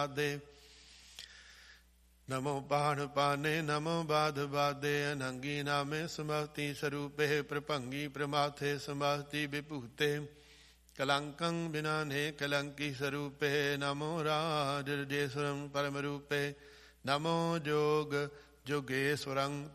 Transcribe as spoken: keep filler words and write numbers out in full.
ਦੇ। ਨਮੋ ਪਾਣ ਪਾਨੇ ਨਮੋ ਬਾਧ ਬਾਦੇ। ਅਨੰਗੀ ਨਾਮੇ ਸਮਹਤੀ ਸਰੂਪੇ। ਪ੍ਰਭੰਗੀ ਪ੍ਰਮਾਥੇ ਸਮਹਤੀ ਵਿਭੂਤੇ। ਕਲੰਕੰ ਬਿਨਾਨੇ ਕਲੰਕੀ ਸਰੂਪੇ। ਨਮੋ ਰਾਜ ਰਜੇਸ਼ਵਰੰ ਪਰਮ ਰੂਪੇ। ਨਮੋ ਜੋਗ ਜੋਗੇਸ਼ਵਰੰ